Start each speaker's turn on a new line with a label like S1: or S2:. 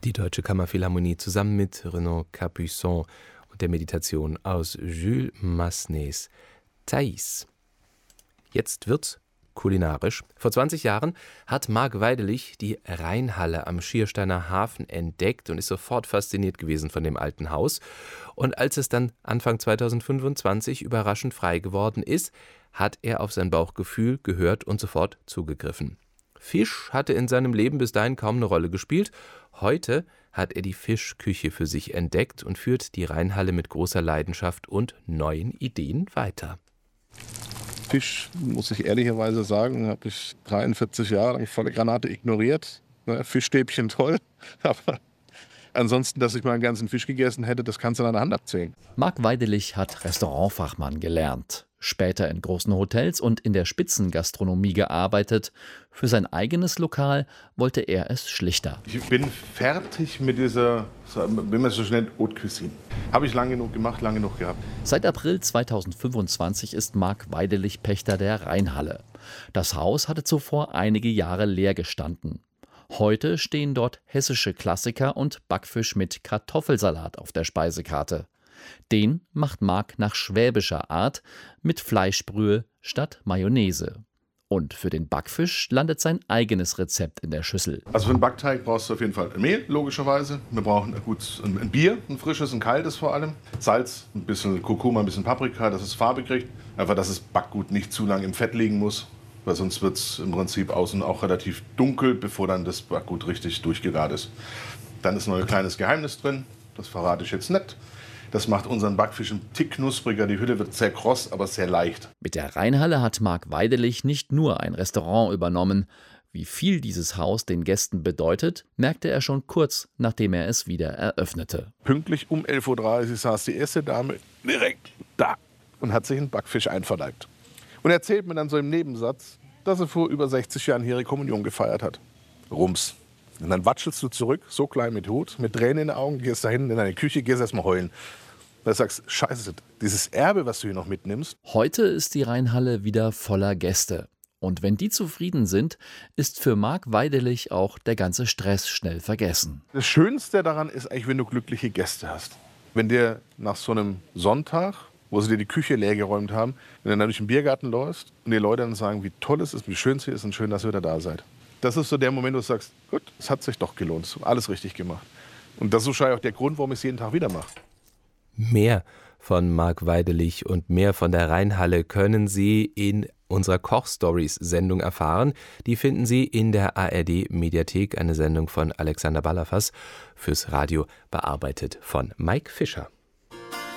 S1: Die Deutsche Kammerphilharmonie zusammen mit Renaud Capuçon und der Meditation aus Jules Massenets Thais. Jetzt wird's kulinarisch. Vor 20 Jahren hat Marc Weidelich die Rheinhalle am Schiersteiner Hafen entdeckt und ist sofort fasziniert gewesen von dem alten Haus. Und als es dann Anfang 2025 überraschend frei geworden ist, hat er auf sein Bauchgefühl gehört und sofort zugegriffen. Fisch hatte in seinem Leben bis dahin kaum eine Rolle gespielt. Heute hat er die Fischküche für sich entdeckt und führt die Rheinhalle mit großer Leidenschaft und neuen Ideen weiter.
S2: Fisch, muss ich ehrlicherweise sagen, habe ich 43 Jahre lang volle Granate ignoriert. Fischstäbchen toll, aber ansonsten, dass ich mal einen ganzen Fisch gegessen hätte, das kannst du an der Hand abzählen.
S3: Marc Weidelich hat Restaurantfachmann gelernt, später in großen Hotels und in der Spitzengastronomie gearbeitet. Für sein eigenes Lokal wollte er es schlichter.
S2: Ich bin fertig mit dieser, wenn man es so schnell, Haute Cuisine. Habe ich lange genug gemacht, lange genug gehabt.
S3: Seit April 2025 ist Marc Weidelich Pächter der Rheinhalle. Das Haus hatte zuvor einige Jahre leer gestanden. Heute stehen dort hessische Klassiker und Backfisch mit Kartoffelsalat auf der Speisekarte. Den macht Marc nach schwäbischer Art mit Fleischbrühe statt Mayonnaise. Und für den Backfisch landet sein eigenes Rezept in der Schüssel.
S2: Also für den Backteig brauchst du auf jeden Fall ein Mehl, logischerweise. Wir brauchen ein Bier, ein frisches, ein kaltes vor allem. Salz, ein bisschen Kurkuma, ein bisschen Paprika, dass es Farbe kriegt. Einfach, dass das Backgut nicht zu lange im Fett liegen muss. Weil sonst wird es im Prinzip außen auch relativ dunkel, bevor dann das Backgut richtig durchgegart ist. Dann ist noch ein kleines Geheimnis drin, das verrate ich jetzt nicht. Das macht unseren Backfisch einen Tick knuspriger, die Hülle wird sehr kross, aber sehr leicht.
S3: Mit der Rheinhalle hat Marc Weidelich nicht nur ein Restaurant übernommen. Wie viel dieses Haus den Gästen bedeutet, merkte er schon kurz, nachdem er es wieder eröffnete.
S2: Pünktlich um 11.30 Uhr saß die erste Dame direkt da und hat sich einen Backfisch einverleibt. Und erzählt mir dann so im Nebensatz, dass sie vor über 60 Jahren hier ihre Kommunion gefeiert hat. Rums. Und dann watschelst du zurück, so klein mit Hut, mit Tränen in den Augen, gehst da hinten in deine Küche, gehst erst mal heulen. Und dann sagst, scheiße, dieses Erbe, was du hier noch mitnimmst.
S3: Heute ist die Rheinhalle wieder voller Gäste. Und wenn die zufrieden sind, ist für Marc Weidelich auch der ganze Stress schnell vergessen.
S2: Das Schönste daran ist eigentlich, wenn du glückliche Gäste hast. Wenn dir nach so einem Sonntag, wo sie dir die Küche leer geräumt haben, wenn du dann durch den Biergarten läufst und die Leute dann sagen, wie toll es ist, wie schön es hier ist und schön, dass ihr wieder da seid. Das ist so der Moment, wo du sagst, gut, es hat sich doch gelohnt, alles richtig gemacht. Und das ist wahrscheinlich auch der Grund, warum ich es jeden Tag wieder mache.
S1: Mehr von Marc Weidelich und mehr von der Rheinhalle können Sie in unserer Koch-Stories-Sendung erfahren. Die finden Sie in der ARD-Mediathek, eine Sendung von Alexander Balafas, fürs Radio bearbeitet von Mike Fischer.